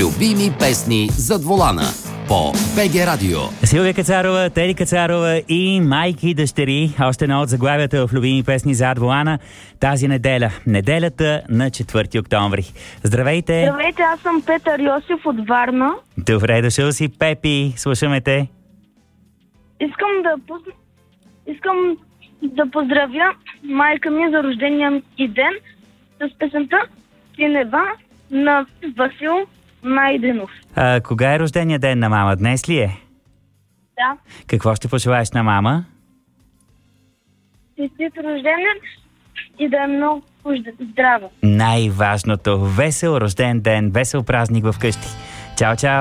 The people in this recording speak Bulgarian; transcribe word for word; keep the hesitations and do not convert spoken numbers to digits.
Любими песни зад волана по БГ Радио. Силвия Кацарова, Тери Кацарова и майки и дъщери. Още едно от заглавията в Любими песни зад волана тази неделя. Неделята на четвърти октомври. Здравейте! Здравейте, аз съм Петър Йосиф от Варна. Добре дошъл си, Пепи. Слушаме те. Искам да пусна... Искам да поздравя майка ми за рождения и ден с песента Синева на Васил Найденов. А, кога е рождения ден на мама? Днес ли е? Да. Какво ще пожелаеш на мама? Честит рожден и да е много здрава. Най-важното. Весел рожден ден, весел празник вкъщи. Чао, чао!